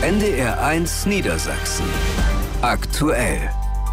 NDR1 Niedersachsen. Aktuell.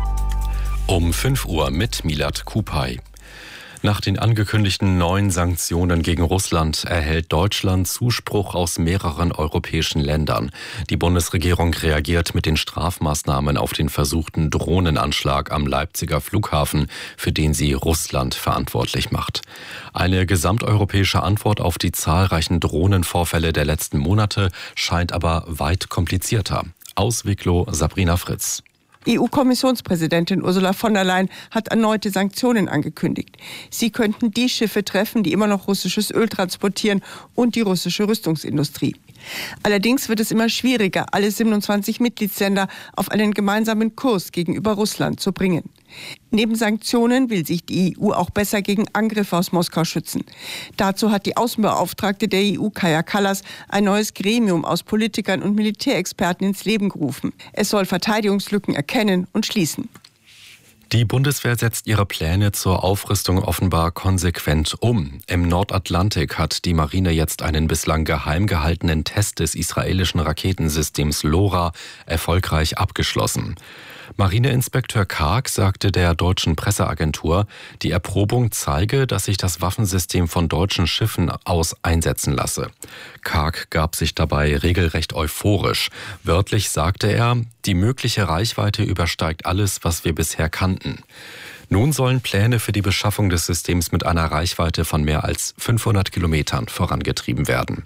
Um 5 Uhr mit Milad Kupay. Nach den angekündigten neuen Sanktionen gegen Russland erhält Deutschland Zuspruch aus mehreren europäischen Ländern. Die Bundesregierung reagiert mit den Strafmaßnahmen auf den versuchten Drohnenanschlag am Leipziger Flughafen, für den sie Russland verantwortlich macht. Eine gesamteuropäische Antwort auf die zahlreichen Drohnenvorfälle der letzten Monate scheint aber weit komplizierter. Aus Wicklow Sabrina Fritz. EU-Kommissionspräsidentin Ursula von der Leyen hat erneute Sanktionen angekündigt. Sie könnten die Schiffe treffen, die immer noch russisches Öl transportieren, und die russische Rüstungsindustrie. Allerdings wird es immer schwieriger, alle 27 Mitgliedsländer auf einen gemeinsamen Kurs gegenüber Russland zu bringen. Neben Sanktionen will sich die EU auch besser gegen Angriffe aus Moskau schützen. Dazu hat die Außenbeauftragte der EU, Kaja Kallas, ein neues Gremium aus Politikern und Militärexperten ins Leben gerufen. Es soll Verteidigungslücken erkennen und schließen. Die Bundeswehr setzt ihre Pläne zur Aufrüstung offenbar konsequent um. Im Nordatlantik hat die Marine jetzt einen bislang geheim gehaltenen Test des israelischen Raketensystems LoRa erfolgreich abgeschlossen. Marineinspekteur Karg sagte der deutschen Presseagentur, die Erprobung zeige, dass sich das Waffensystem von deutschen Schiffen aus einsetzen lasse. Karg gab sich dabei regelrecht euphorisch. Wörtlich sagte er, die mögliche Reichweite übersteigt alles, was wir bisher kannten. Nun sollen Pläne für die Beschaffung des Systems mit einer Reichweite von mehr als 500 Kilometern vorangetrieben werden.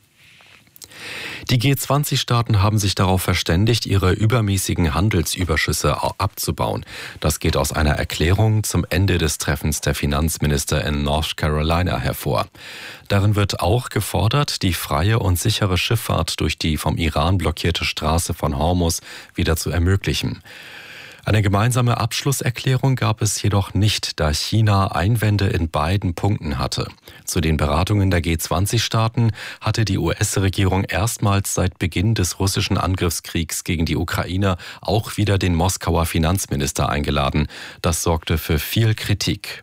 Die G20-Staaten haben sich darauf verständigt, ihre übermäßigen Handelsüberschüsse abzubauen. Das geht aus einer Erklärung zum Ende des Treffens der Finanzminister in North Carolina hervor. Darin wird auch gefordert, die freie und sichere Schifffahrt durch die vom Iran blockierte Straße von Hormuz wieder zu ermöglichen. Eine gemeinsame Abschlusserklärung gab es jedoch nicht, da China Einwände in beiden Punkten hatte. Zu den Beratungen der G20-Staaten hatte die US-Regierung erstmals seit Beginn des russischen Angriffskriegs gegen die Ukraine auch wieder den Moskauer Finanzminister eingeladen. Das sorgte für viel Kritik.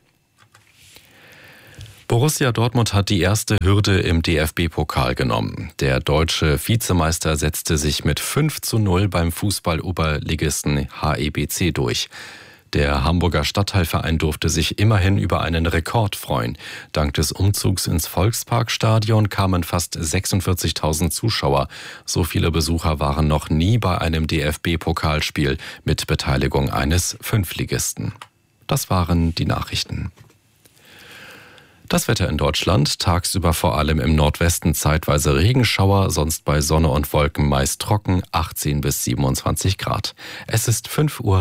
Borussia Dortmund hat die erste Hürde im DFB-Pokal genommen. Der deutsche Vizemeister setzte sich mit 5:0 beim Fußball-Oberligisten HEBC durch. Der Hamburger Stadtteilverein durfte sich immerhin über einen Rekord freuen. Dank des Umzugs ins Volksparkstadion kamen fast 46.000 Zuschauer. So viele Besucher waren noch nie bei einem DFB-Pokalspiel mit Beteiligung eines Fünftligisten. Das waren die Nachrichten. Das Wetter in Deutschland, tagsüber vor allem im Nordwesten zeitweise Regenschauer, sonst bei Sonne und Wolken meist trocken, 18 bis 27 Grad. Es ist 5:03 Uhr.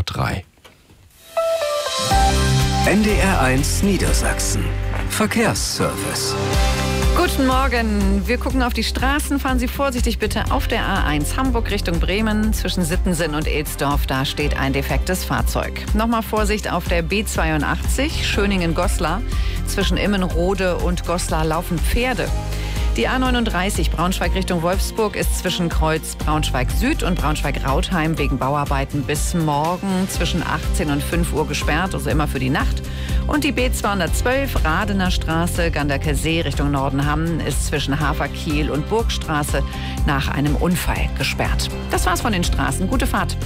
NDR1 Niedersachsen. Verkehrsservice. Guten Morgen. Wir gucken auf die Straßen. Fahren Sie vorsichtig bitte auf der A1 Hamburg Richtung Bremen. Zwischen Sittensen und Elsdorf, da steht ein defektes Fahrzeug. Nochmal Vorsicht auf der B82 Schöningen-Goslar. Zwischen Immenrode und Goslar laufen Pferde. Die A39 Braunschweig Richtung Wolfsburg ist zwischen Kreuz Braunschweig Süd und Braunschweig-Rautheim wegen Bauarbeiten bis morgen zwischen 18 und 5 Uhr gesperrt, also immer für die Nacht. Und die B212 Radener Straße, Ganderker See Richtung Nordenham ist zwischen Haferkiel und Burgstraße nach einem Unfall gesperrt. Das war's von den Straßen. Gute Fahrt.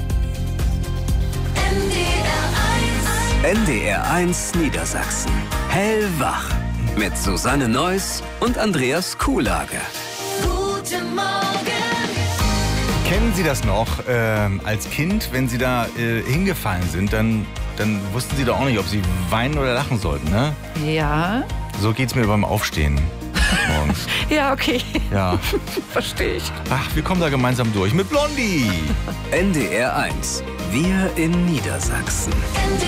NDR1 Niedersachsen. Hellwach. Mit Susanne Neuss und Andreas Kuhlage. Guten Morgen. Kennen Sie das noch als Kind, wenn Sie da hingefallen sind, dann wussten Sie doch auch nicht, ob Sie weinen oder lachen sollten, ne? Ja. So geht's mir beim Aufstehen morgens. Ja, okay. Ja. Verstehe ich. Ach, wir kommen da gemeinsam durch mit Blondie. NDR1. Wir in Niedersachsen.